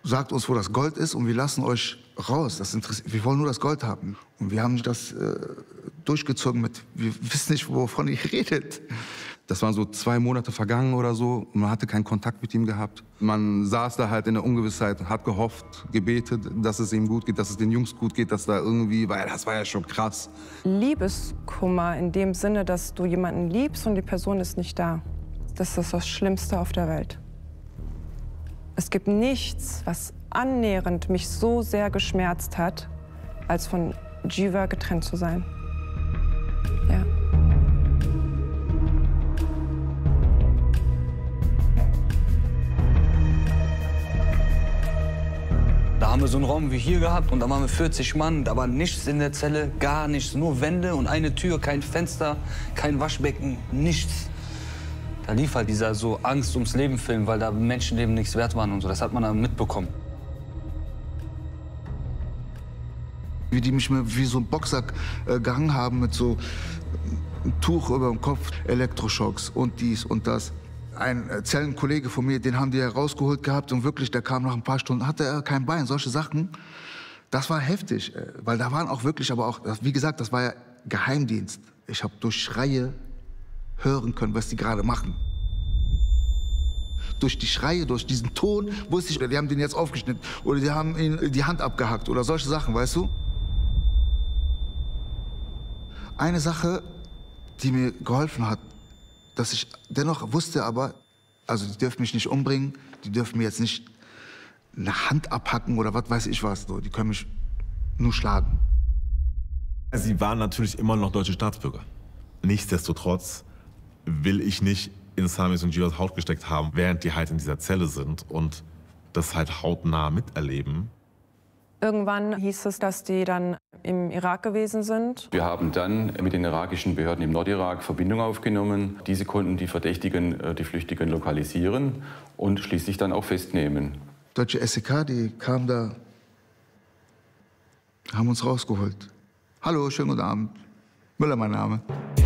sagt uns, wo das Gold ist und wir lassen euch raus. Wir wollen nur das Gold haben. Und wir haben das durchgezogen mit, wir wissen nicht, wovon ihr redet. Das waren so 2 Monate vergangen oder so. Man hatte keinen Kontakt mit ihm gehabt. Man saß da halt in der Ungewissheit, hat gehofft, gebetet, dass es ihm gut geht, dass es den Jungs gut geht, dass da irgendwie, weil das war ja schon krass. Liebeskummer in dem Sinne, dass du jemanden liebst und die Person ist nicht da. Das ist das Schlimmste auf der Welt. Es gibt nichts, was annähernd mich so sehr geschmerzt hat, als von Jiva getrennt zu sein. Ja. Da haben wir so einen Raum wie hier gehabt und da waren wir 40 Mann. Da war nichts in der Zelle, gar nichts. Nur Wände und eine Tür, kein Fenster, kein Waschbecken, nichts. Da lief halt dieser so Angst ums Leben Film, weil da Menschenleben nichts wert waren und so. Das hat man dann mitbekommen. Wie die mich wie so ein Boxsack gehangen haben mit so einem Tuch über dem Kopf, Elektroschocks und dies und das. Ein Zellenkollege von mir, den haben die herausgeholt gehabt und wirklich, der kam nach ein paar Stunden, hatte er kein Bein, solche Sachen. Das war heftig, weil da waren auch wirklich, aber auch, wie gesagt, das war ja Geheimdienst. Ich habe durch Schreie hören können, was die gerade machen. Durch die Schreie, durch diesen Ton wusste ich, die haben den jetzt aufgeschnitten oder die haben ihm die Hand abgehackt oder solche Sachen, weißt du? Eine Sache, die mir geholfen hat, dass ich dennoch wusste, aber, also die dürfen mich nicht umbringen, die dürfen mir jetzt nicht eine Hand abhacken oder was weiß ich was, die können mich nur schlagen. Sie waren natürlich immer noch deutsche Staatsbürger. Nichtsdestotrotz will ich nicht in Samis und Jivas Haut gesteckt haben, während die halt in dieser Zelle sind und das halt hautnah miterleben. Irgendwann hieß es, dass die dann im Irak gewesen sind. Wir haben dann mit den irakischen Behörden im Nordirak Verbindung aufgenommen. Diese konnten die Verdächtigen, die Flüchtigen lokalisieren und schließlich dann auch festnehmen. Deutsche SEK, die kamen da, haben uns rausgeholt. Hallo, schönen guten Abend. Müller mein Name.